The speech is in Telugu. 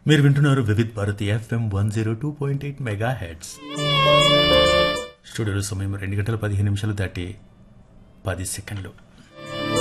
మీరు వింటున్నారు Vividh Bharati FM 102.8 mega heads. స్టూడియోలో సమయం 2 గంటల 15 నిమిషాలు దాటి 10 సెకండ్లు.